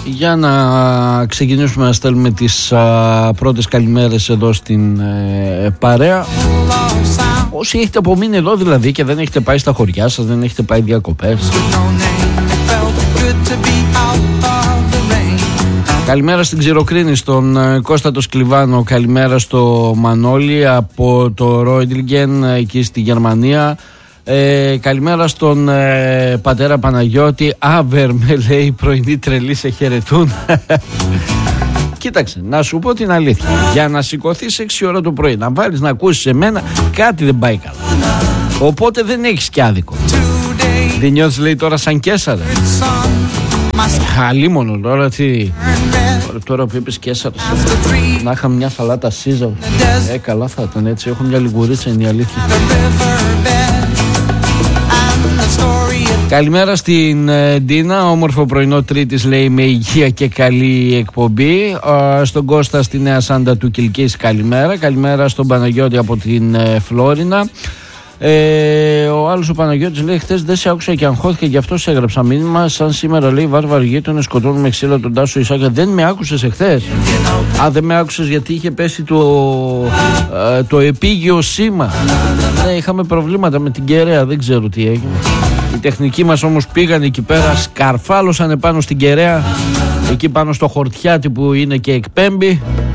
Για να ξεκινήσουμε να στέλνουμε τις πρώτες καλημέρες εδώ στην παρέα. Όσοι έχετε απομείνει εδώ δηλαδή και δεν έχετε πάει στα χωριά σας, δεν έχετε πάει διακοπές, καλημέρα στην Ξηροκρίνη, στον Κώστα το Σκλιβάνο. Καλημέρα στο Μανώλη από το Ρόιντλγκεν εκεί στη Γερμανία. Καλημέρα στον πατέρα Παναγιώτη. Άβερ με λέει, πρωινή τρελή σε χαιρετούν. Κοίταξε, να σου πω την αλήθεια. Για να σηκωθείς 6 ώρα το πρωί, να βάλεις να ακούσεις εμένα, κάτι δεν πάει καλά. Οπότε δεν έχεις κι άδικο. Δεν νιώθεις λέει τώρα σαν Κέσσαρα? Αλίμονο τώρα τι. Τώρα που είπες Κέσσαρας, να είχαμε μια σαλάτα Σίζαρ. Καλά θα ήταν έτσι. Έχω μια λιγουρίτσα, είναι η αλήθεια. Καλημέρα στην Ντίνα. Όμορφο πρωινό Τρίτης λέει, με υγεία και καλή εκπομπή. Στον Κώστα στη Νέα Σάντα του Κιλκής καλημέρα. Καλημέρα στον Παναγιώτη από την Φλόρινα. Ο άλλος ο Παναγιώτης λέει, χθες δεν σε άκουσα και αγχώθηκα, γι' αυτό σε έγραψα μήνυμα. Σαν σήμερα λέει, βάρβαροι γείτονες σκοτώνουν με ξύλο τον Τάσο Ισάκα. Δεν με άκουσες εχθές? Δεν με άκουσες γιατί είχε πέσει το επίγειο σήμα. Είχαμε προβλήματα με την Κεραία, δεν ξέρω τι έγινε. Οι τεχνικοί μας όμως πήγαν εκεί πέρα, σκαρφάλωσαν επάνω στην Κεραία, εκεί πάνω στο χορτιάτι που είναι και εκπέμπει.